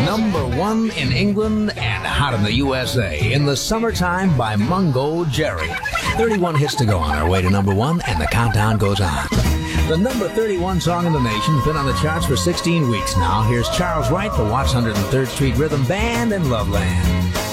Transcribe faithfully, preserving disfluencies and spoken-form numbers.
Number one in England and hot in the U S A. In the Summertime by Mungo Jerry. thirty-one hits to go on our way to number one, and the countdown goes on. The number thirty-one song in the nation has been on the charts for sixteen weeks now. Here's Charles Wright, the Watts one hundred third Street Rhythm Band, and Loveland.